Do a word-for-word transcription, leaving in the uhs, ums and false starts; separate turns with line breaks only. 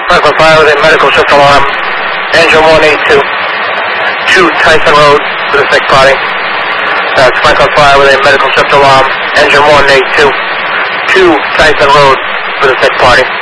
Franklin Fire with a medical shift alarm. Engine one eighty-two. two Tyson Road for the sick party. That's Franklin Fire with a medical shift alarm. Engine one eighty-two. two Tyson Road for the sick party.